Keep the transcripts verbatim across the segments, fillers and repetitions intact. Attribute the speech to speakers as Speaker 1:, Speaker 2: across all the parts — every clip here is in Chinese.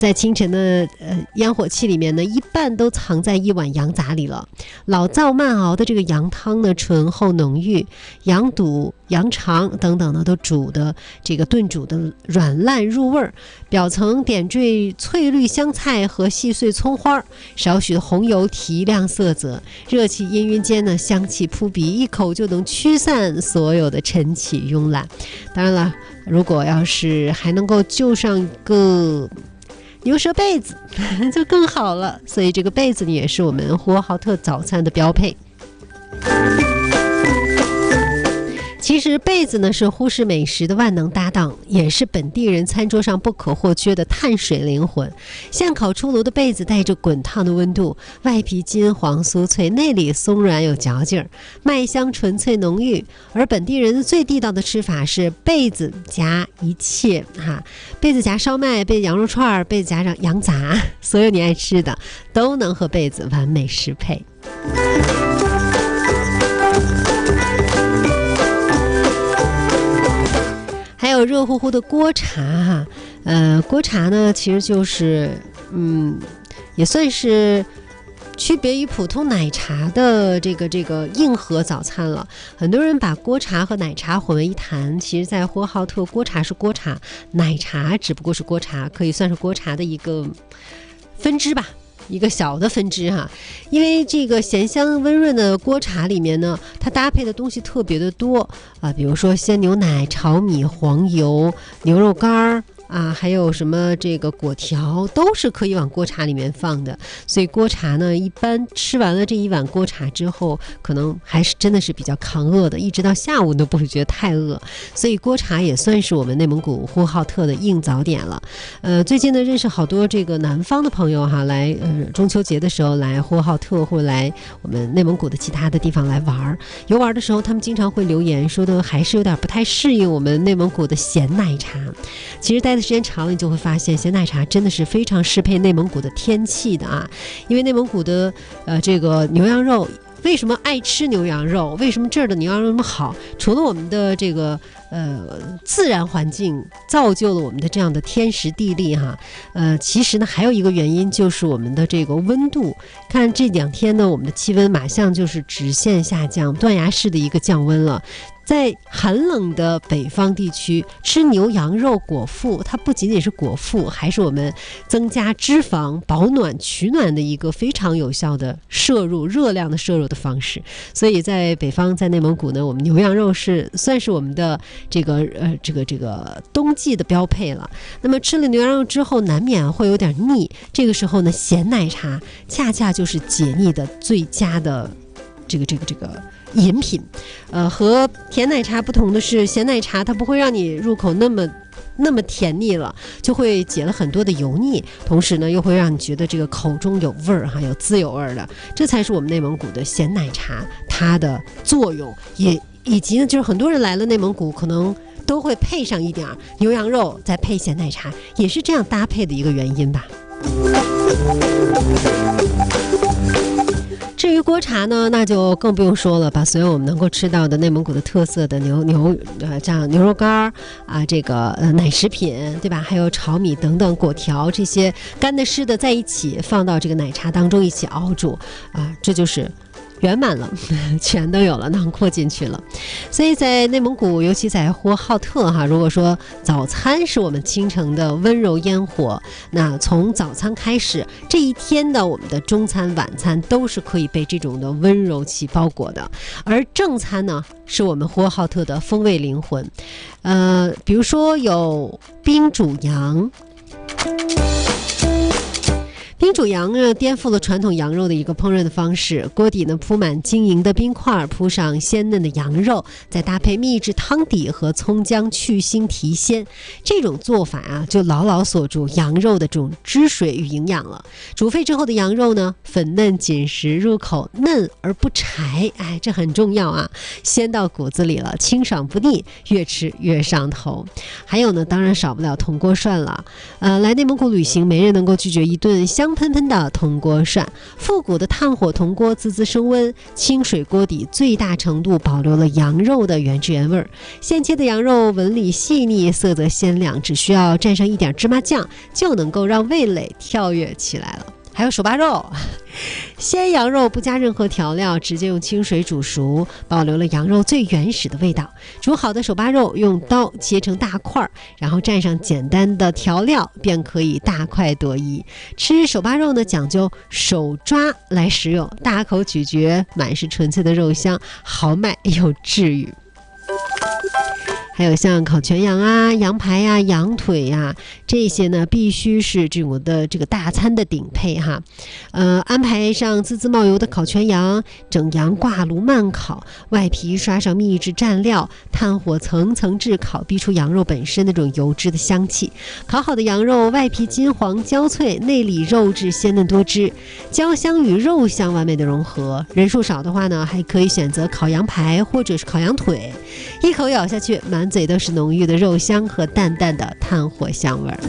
Speaker 1: 在清晨的呃烟火气里面呢，一半都藏在一碗羊杂里了。老灶慢熬的这个羊汤呢，醇厚浓郁，羊肚、羊肠等等呢，都煮的这个炖煮的软烂入味儿，表层点缀翠绿香菜和细碎葱花，少许的红油提亮色泽，热气氤氲间呢，香气扑鼻，一口就能驱散所有的晨起慵懒。当然了，如果要是还能够就上一个牛舌被子就更好了，所以这个被子呢也是我们呼和浩特早餐的标配。其实被子呢是呼市美食的万能搭档，也是本地人餐桌上不可或缺的碳水灵魂。现烤出炉的被子带着滚烫的温度，外皮金黄酥脆，内里松软有嚼劲儿，麦香纯粹浓郁。而本地人最地道的吃法是被子夹一切哈，被子夹烧麦、被子羊肉串、被子夹上羊杂，所有你爱吃的都能和被子完美适配。还有热乎乎的锅茶哈，呃，锅茶呢其实就是嗯，也算是区别于普通奶茶的这个这个硬核早餐了。很多人把锅茶和奶茶混为一谈，其实在呼和浩特，锅茶是锅茶，奶茶只不过是锅茶，可以算是锅茶的一个分支吧。一个小的分支哈，因为这个咸香温润的锅茶里面呢，它搭配的东西特别的多啊，比如说鲜牛奶、炒米、黄油、牛肉干啊，还有什么这个果条，都是可以往锅茶里面放的。所以锅茶呢，一般吃完了这一碗锅茶之后，可能还是真的是比较抗饿的，一直到下午都不会觉得太饿。所以锅茶也算是我们内蒙古呼和浩特的硬早点了。呃，最近呢，认识好多这个南方的朋友哈，来呃中秋节的时候来呼和浩特或者来我们内蒙古的其他的地方来玩。游玩的时候，他们经常会留言说的还是有点不太适应我们内蒙古的咸奶茶。其实待的时间长了，你就会发现咸奶茶真的是非常适配内蒙古的天气的啊！因为内蒙古的呃这个牛羊肉，为什么爱吃牛羊肉？为什么这儿的牛羊肉那么好？除了我们的这个呃自然环境造就了我们的这样的天时地利哈，呃，其实呢还有一个原因就是我们的这个温度。看这两天呢，我们的气温马上就是直线下降，断崖式的一个降温了。在寒冷的北方地区吃牛羊肉果腹，它不仅仅是果腹，还是我们增加脂肪、保暖、取暖的一个非常有效的摄入热量的摄入的方式。所以在北方，在内蒙古呢，我们牛羊肉是算是我们的这个呃这个这个冬季的标配了。那么吃了牛羊肉之后，难免会有点腻，这个时候呢，咸奶茶恰恰就是解腻的最佳的这个这个这个饮品。呃，和甜奶茶不同的是，咸奶茶它不会让你入口那么那么甜腻了，就会解了很多的油腻，同时呢又会让你觉得这个口中有味儿哈，有滋有味儿的，这才是我们内蒙古的咸奶茶它的作用，也以及呢就是很多人来了内蒙古可能都会配上一点牛羊肉，再配咸奶茶，也是这样搭配的一个原因吧。至于锅茶呢，那就更不用说了，把所有我们能够吃到的内蒙古的特色的牛牛呃，像牛肉干啊，这个呃奶食品，对吧？还有炒米等等果条，这些干的湿的在一起，放到这个奶茶当中一起熬煮啊，这就是圆满了，全都有了，囊括进去了。所以在内蒙古，尤其在呼和浩特哈，如果说早餐是我们清晨的温柔烟火，那从早餐开始，这一天的我们的中餐、晚餐都是可以被这种的温柔气包裹的。而正餐呢，是我们呼和浩特的风味灵魂，呃，比如说有冰煮羊。冰煮羊呢，颠覆了传统羊肉的一个烹饪的方式。锅底呢铺满晶莹的冰块，铺上鲜嫩的羊肉，再搭配秘制汤底和葱姜去腥提鲜。这种做法啊，就牢牢锁住羊肉的这种汁水与营养了。煮沸之后的羊肉呢，粉嫩紧实，入口嫩而不柴，哎，这很重要啊，鲜到骨子里了，清爽不腻，越吃越上头。还有呢，当然少不了铜锅涮了。呃，来内蒙古旅行，没人能够拒绝一顿香香喷喷的铜锅涮。复古的炭火铜锅滋滋升温，清水锅底最大程度保留了羊肉的原汁原味儿。现切的羊肉纹理细腻，色泽鲜亮，只需要蘸上一点芝麻酱，就能够让味蕾跳跃起来了。还有手扒肉，鲜羊肉不加任何调料，直接用清水煮熟，保留了羊肉最原始的味道。煮好的手扒肉用刀切成大块，然后蘸上简单的调料，便可以大快朵颐。吃手扒肉呢，讲究手抓来食用，大口咀嚼，满是纯粹的肉香，豪迈又治愈。还有像烤全羊啊、羊排呀、啊、羊腿呀、啊，这些呢必须是这种的这个大餐的顶配哈。呃，安排上滋滋冒油的烤全羊，整羊挂炉慢烤，外皮刷上秘制蘸料，炭火层层炙烤，逼出羊肉本身那种油脂的香气。烤好的羊肉外皮金黄焦脆，内里肉质鲜嫩多汁，焦香与肉香完美的融合。人数少的话呢，还可以选择烤羊排或者是烤羊腿，一口咬下去，满嘴都是浓郁的肉香和淡淡的炭火香味儿。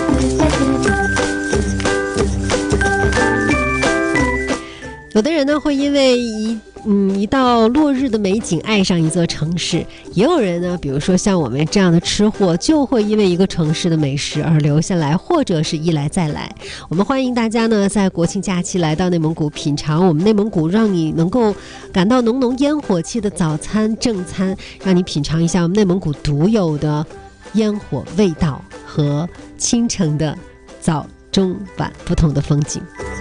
Speaker 1: 有的人呢会因为一嗯一道落日的美景爱上一座城市，也有人呢，比如说像我们这样的吃货，就会因为一个城市的美食而留下来，或者是一来再来。我们欢迎大家呢在国庆假期来到内蒙古，品尝我们内蒙古让你能够感到浓浓烟火气的早餐正餐，让你品尝一下我们内蒙古独有的烟火味道和清晨的早中晚不同的风景。